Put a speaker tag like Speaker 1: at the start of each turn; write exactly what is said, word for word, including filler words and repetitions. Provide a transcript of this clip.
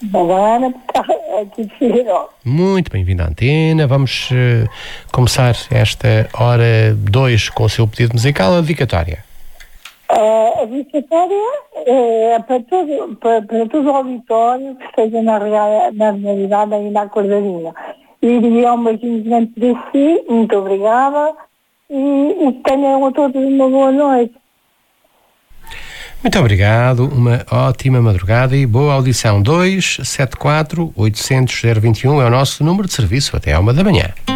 Speaker 1: Bacana, aqui de Figueiró.
Speaker 2: Muito bem-vindo à antena. Vamos uh, começar esta hora dois com o seu pedido musical, a dedicatória.
Speaker 1: Uh, a dedicatória é para todo, para, para todo o auditório que esteja na, real, na realidade aí na Acordarinha. E iria um beijinho grande de si, muito obrigada, e, e tenham a todos uma boa noite.
Speaker 2: Muito obrigado, uma ótima madrugada e boa audição. Dois sete quatro oito zero zero zero dois um é o nosso número de serviço até à uma da manhã.